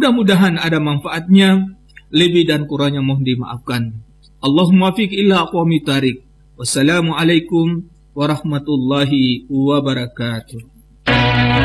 Mudah-mudahan ada manfaatnya. Lebih dan kurangnya mohon dimaafkan. Allahumma fiq illa aqwami tarik. Wassalamualaikum warahmatullahi wabarakatuh.